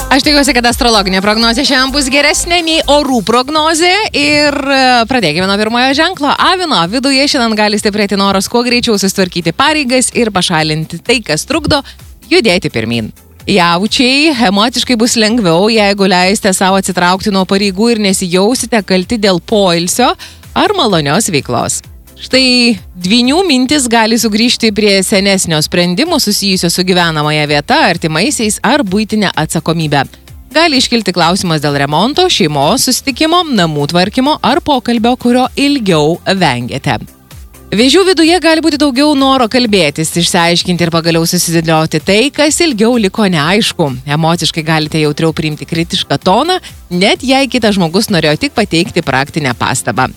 Aš tikiuosi, kad astrologinė prognozė šiandien bus geresnė nei orų prognozė ir pradėkime nuo pirmojo ženklo. Avino viduje šiandien gali stiprėti noras kuo greičiau susitvarkyti pareigas ir pašalinti tai, kas trukdo judėti pirmin. Jaučiai, emociškai bus lengviau, jeigu leisite savo atsitraukti nuo pareigų ir nesijausite kalti dėl poilsio ar malonios veiklos. Štai dvynių mintis gali sugrįžti prie senesnio sprendimų susijusio su gyvenamąja vieta, artimaisiais ar buitinė atsakomybė. Gali iškilti klausimas dėl remonto, šeimos susitikimo, namų tvarkymo ar pokalbio, kurio ilgiau vengiate. Vėžių viduje gali būti daugiau noro kalbėtis, išsiaiškinti ir pagaliau susidėlioti tai, kas ilgiau liko neaišku. Emociškai galite jautriau priimti kritišką toną, net jei kitas žmogus norėjo tik pateikti praktinę pastabą.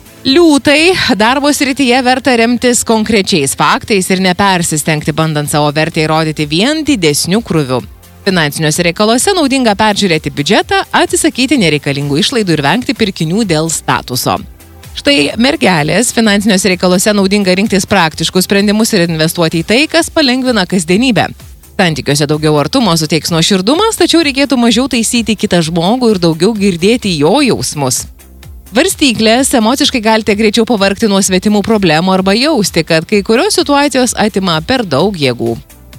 Liūtai, darbo srityje verta remtis konkrečiais faktais ir nepersistengti, bandant savo vertę įrodyti vien didesniu krūviu. Finansiniuose reikaluose naudinga peržiūrėti biudžetą, atsisakyti nereikalingų išlaidų ir vengti pirkinių dėl statuso. Štai mergelės, finansiniuose reikaluose naudinga rinktis praktiškus sprendimus ir investuoti į tai, kas palengvina kasdienybę. Santykiuose daugiau artumo suteiks nuoširdumas, tačiau reikėtų mažiau taisyti kitą žmogų ir daugiau girdėti jo jausmus. Varstyklės, emociškai galite greičiau pavargti nuo svetimų problemų arba jausti, kad kai kurios situacijos atima per daug jėgų.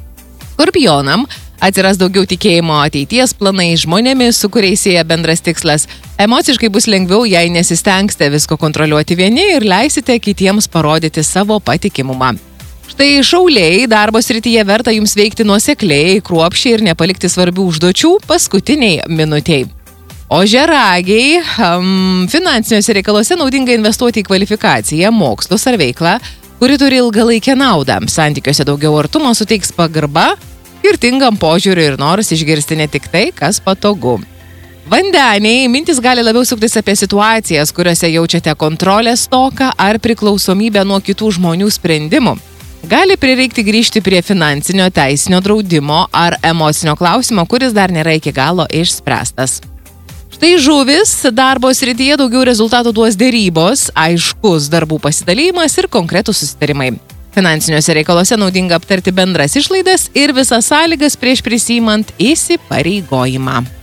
Skorpionam atsiras daugiau tikėjimo ateities planai, žmonėmis, su kuriais sieja bendras tikslas. Emociškai bus lengviau, jei nesistengsite visko kontroliuoti vieni ir leisite kitiems parodyti savo patikimumą. Štai šauliai, darbo srityje verta jums veikti nuosekliai, kruopščiai ir nepalikti svarbių užduočių paskutiniai minutei. O žeragiai, finansiniuose reikaluose naudinga investuoti į kvalifikaciją, mokslus ar veiklą, kuri turi ilgalaikę naudą. Santykiuose daugiau artumo suteiks pagarba, skirtingam požiūriui ir noras išgirsti ne tik tai, kas patogu. Vandeniai, mintis gali labiau suktis apie situacijas, kuriuose jaučiate kontrolės stoką ar priklausomybę nuo kitų žmonių sprendimų. Gali prireikti grįžti prie finansinio, teisinio draudimo ar emocinio klausimo, kuris dar nėra iki galo išspręstas. Štai žuvis, darbo srityje daugiau rezultatų duos derybos, aiškus darbų pasidalymas ir konkretūs susitarimai. Finansiniuose reikaluose naudinga aptarti bendras išlaidas ir visas sąlygas prieš prisiimant įsipareigojimą.